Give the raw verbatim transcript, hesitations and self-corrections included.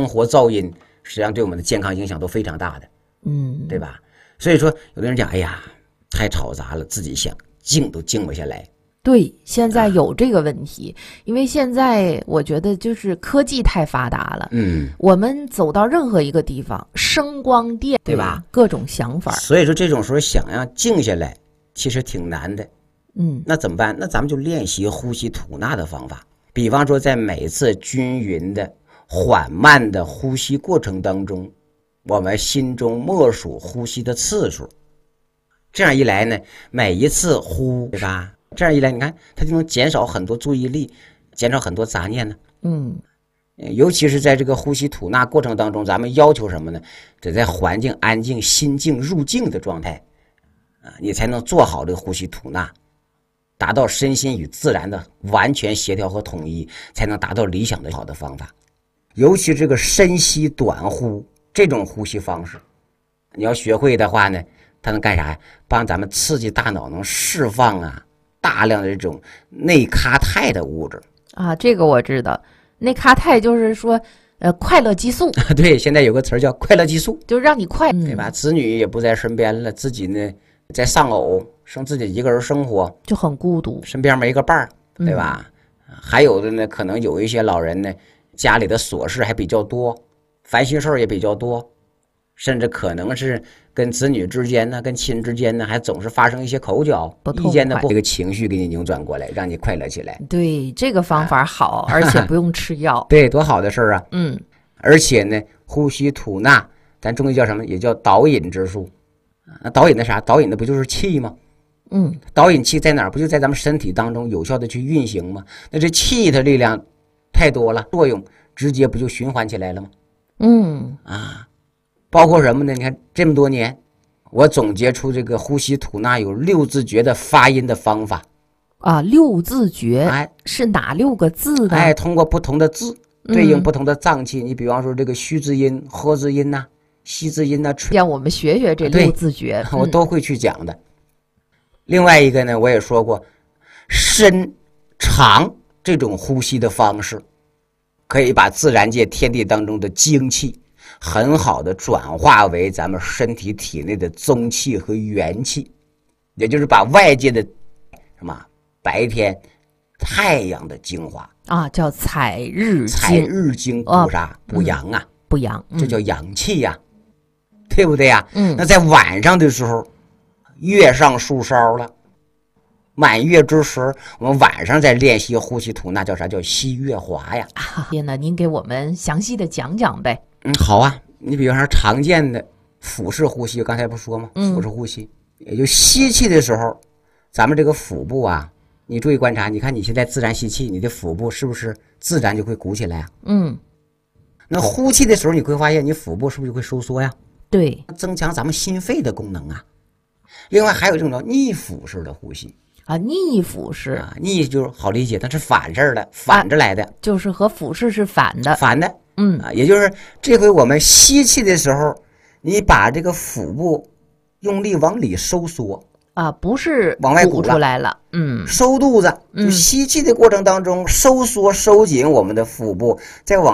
活噪音实际上对我们的健康影响都非常大的， 嗯， 对吧？所以说有的人讲，哎呀，太吵杂了，自己想静都静不下来。 对，现在有这个问题，啊、因为现在我觉得就是科技太发达了， 嗯， 我们走到任何一个地方，声光电，对吧？各种想法。 所以说这种时候想要静下来，其实挺难的。 嗯， 那怎么办？那咱们就练习呼吸吐纳的方法，比方说在每次均匀的、缓慢的呼吸过程当中，我们心中默数呼吸的次数。这样一来呢，每一次呼，对吧？这样一来，你看它就能减少很多注意力，减少很多杂念呢。 嗯， 尤其是在这个呼吸吐纳过程当中，咱们要求什么呢？得在环境安静、心静入静的状态啊，你才能做好这个呼吸吐纳，达到身心与自然的完全协调和统一，才能达到理想的好的方法。尤其这个深吸短呼这种呼吸方式，你要学会的话呢，它能干啥呀？帮咱们刺激大脑，能释放啊大量的这种内咖肽的物质啊。这个我知道，内咖肽就是说，呃，快乐激素。 对，现在有个词儿叫快乐激素， 就让你快， 对吧？子女也不在身边了，自己呢在丧偶，剩自己一个人生活， 就很孤独， 身边没个伴儿，对吧？嗯、还有的呢，可能有一些老人呢，家里的琐事还比较多，烦心事儿也比较多。甚至可能是跟子女之间呢，跟亲之间呢，还总是发生一些口角、意见的这个情绪给你扭转过来，让你快乐起来。 对，这个方法好，啊、而且不用吃药。 对，多好的事儿啊！ 嗯， 而且呢，呼吸吐纳，咱中医叫什么？也叫导引之术。那导引的啥？导引的不就是气吗？ 嗯， 导引气在哪儿？不就在咱们身体当中有效的去运行吗？那这气的力量太多了，作用直接不就循环起来了吗？ 嗯啊。包括什么呢？你看这么多年，我总结出这个呼吸吐纳有六字诀的发音的方法啊。六字诀， 哎， 是哪六个字呢？ 哎，通过不同的字对应不同的脏器。嗯、你比方说这个虚字音、呵字音呐、啊、吸字音呐、啊， 让我们学学这六字诀， 我都会去讲的。嗯、另外一个呢，我也说过，深长这种呼吸的方式，可以把自然界天地当中的精气很好的转化为咱们身体体内的宗气和元气，也就是把外界的什么白天太阳的精华啊，叫采日精， 采日精补啥？补阳啊， 补阳， 这叫阳气呀、啊，对不对呀？ 嗯， 那在晚上的时候，月上树梢了，满月之时，我们晚上在练习呼吸吐纳，叫啥？叫吸月华呀。 啊，爹呢，您给我们详细的讲讲呗。 嗯，好啊。你比方说常见的腹式呼吸，刚才不说吗？腹式呼吸，嗯、也就吸气的时候，咱们这个腹部啊，你注意观察，你看你现在自然吸气，你的腹部是不是自然就会鼓起来啊？ 嗯。 那呼气的时候，你会发现你腹部是不是就会收缩呀？ 对， 增强咱们心肺的功能啊。另外还有这种叫逆腹式的呼吸啊，逆腹式啊，逆就是好理解，它是反事的，反着来的，啊、 就是和腹式是反的， 反的。 嗯啊，也就是这回我们吸气的时候，你把这个腹部用力往里收缩啊，不是往外鼓出来了，嗯， 收肚子，就吸气的过程当中收缩收紧我们的腹部，再往